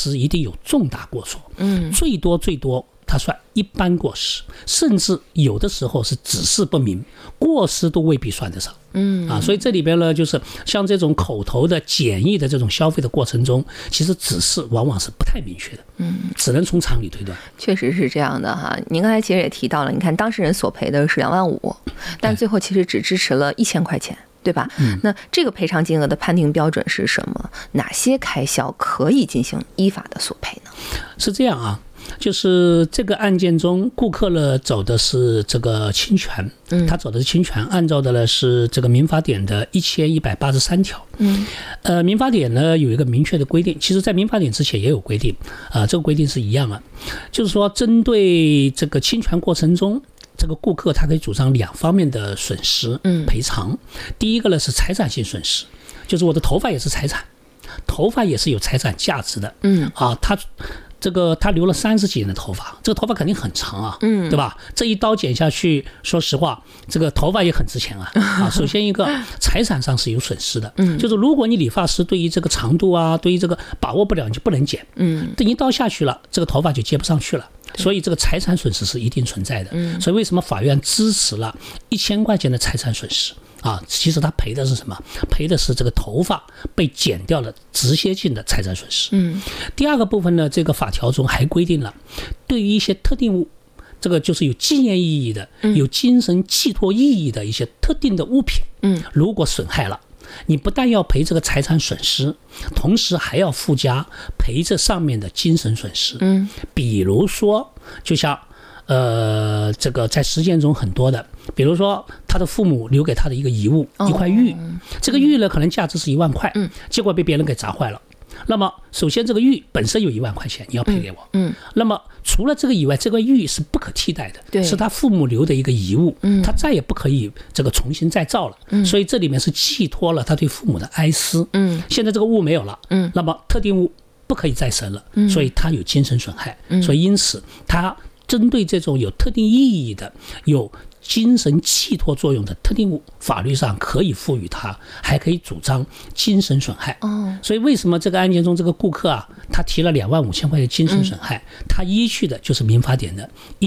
失一定有重大过错，最多他算一般过失，甚至有的时候是指示不明，过失都未必算得上。所以这里边呢，就是像这种口头的简易的这种消费的过程中，其实指示往往是不太明确的，只能从常理推断。 确实是这样的哈。您刚才其实也提到了，你看当事人索赔的是2.5万，但最后其实只支持了1000块钱。对吧？那这个赔偿金额的判定标准是什么？哪些开销可以进行依法的索赔呢？是这样啊， 就是这个案件中，顾客呢走的是这个侵权，他走的是侵权，按照的呢是这个民法典的1183条。民法典呢有一个明确的规定，其实在民法典之前也有规定，这个规定是一样的，就是说针对这个侵权过程中，这个顾客他可以主张2方面的损失赔偿。第一个呢是财产性损失，就是我的头发也是财产，头发也是有财产价值的。他留了30几年的头发，这个头发肯定很长啊，对吧？这一刀剪下去，说实话，这个头发也很值钱啊。首先一个财产上是有损失的，就是如果你理发师对于这个长度啊，对于这个把握不了，你就不能剪。这一刀下去了，这个头发就接不上去了。所以这个财产损失是一定存在的。所以为什么法院支持了1000块钱的财产损失啊？其实他赔的是什么？赔的是这个头发被剪掉了直接性的财产损失。第二个部分呢，这个法条中还规定了，对于一些特定物，这个就是有纪念意义的、有精神寄托意义的一些特定的物品，如果损害了，你不但要赔这个财产损失，同时还要附加赔这上面的精神损失。比如说，就像这个在实践中很多的，比如说他的父母留给他的一个遗物，一块玉，这个玉呢可能价值是1万块，结果被别人给砸坏了。那么首先这个玉本身有1万块钱，你要赔给我。那么除了这个以外，这个玉是不可替代的，是他父母留的一个遗物，他再也不可以这个重新再造了。所以这里面是寄托了他对父母的哀思。现在这个物没有了，那么特定物不可以再生了，所以他有精神损害。所以因此他针对这种有特定意义的、有精神寄托作用的特定物，法律上可以赋予他，还可以主张精神损害。所以为什么这个案件中这个顾客啊，他提了25000块的精神损害，他依据的就是民法典的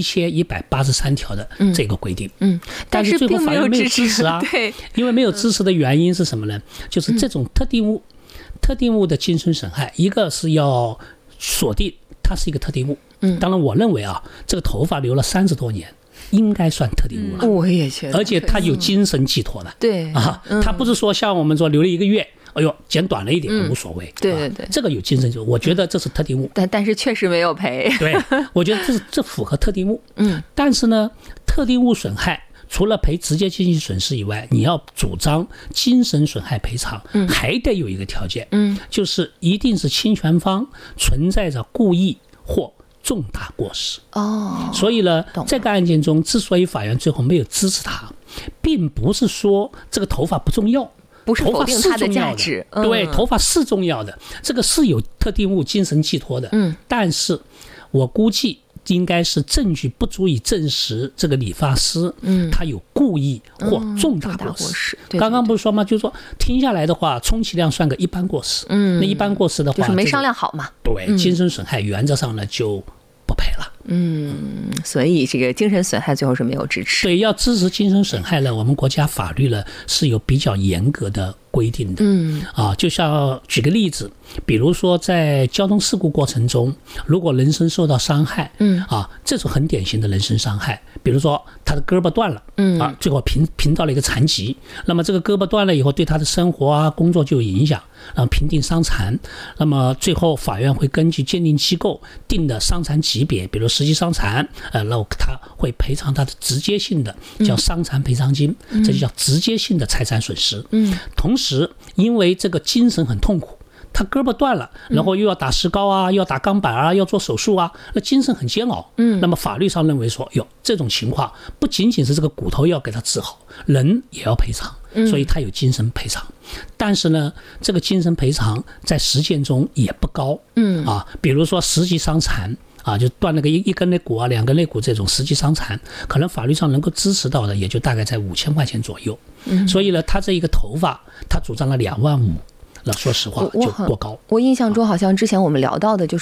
1183条的这个规定。但是最后法院没有支持啊，因为没有支持的原因是什么呢？就是这种特定物的精神损害，一个是要锁定它是一个特定物。当然我认为啊，这个头发留了30多年应该算特定物了。我也觉得，而且它有精神寄托的。对啊，它不是说像我们说留了1个月，哎呦剪短了一点无所谓。对，这个有精神寄托，我觉得这是特定物。但是确实没有赔。对，我觉得这符合特定物。但是呢，特定物损害除了赔直接经济损失以外，你要主张精神损害赔偿，还得有一个条件，就是一定是侵权方存在着故意或重大过失。所以呢，这个案件中之所以法院最后没有支持他，并不是说这个头发不重要，不是否定它的价值。对，头发是重要的，这个是有特定物精神寄托的。但是我估计应该是证据不足以证实这个理发师他有故意或重大过失。刚刚不是说吗？就是说听下来的话，充其量算个一般过失。那一般过失的话，就是没商量好嘛。对，精神损害原则上呢就不赔了。所以这个精神损害最后是没有支持。对，要支持精神损害呢，我们国家法律呢是有比较严格的规定的。就像举个例子，比如说在交通事故过程中，如果人身受到伤害，这种很典型的人身伤害，比如说他的胳膊断了，最后评到了一个残疾，那么这个胳膊断了以后，对他的生活啊、工作就有影响，然后评定伤残，那么最后法院会根据鉴定机构定的伤残级别，比如实际伤残，那他会赔偿他的直接性的叫伤残赔偿金，这就叫直接性的财产损失。同时因为这个精神很痛苦，他胳膊断了，然后又要打石膏啊，又要打钢板啊，要做手术啊，那精神很煎熬。那么法律上认为说，这种情况不仅仅是这个骨头要给他治好，人也要赔偿，所以他有精神赔偿。但是呢，这个精神赔偿在实践中也不高。比如说实际伤残就断了个一根肋骨啊、2根肋骨这种实际伤残，可能法律上能够支持到的也就大概在5000块钱左右。所以呢，他这一个头发，他主张了2万5。那说实话就过高。我印象中好像之前我们聊到的就